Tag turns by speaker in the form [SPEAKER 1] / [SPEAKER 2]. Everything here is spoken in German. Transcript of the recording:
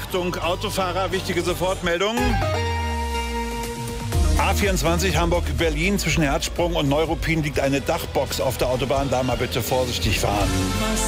[SPEAKER 1] Achtung, Autofahrer, wichtige Sofortmeldung. A24 Hamburg-Berlin zwischen Herzsprung und Neuruppin liegt eine Dachbox auf der Autobahn. Da mal bitte vorsichtig fahren.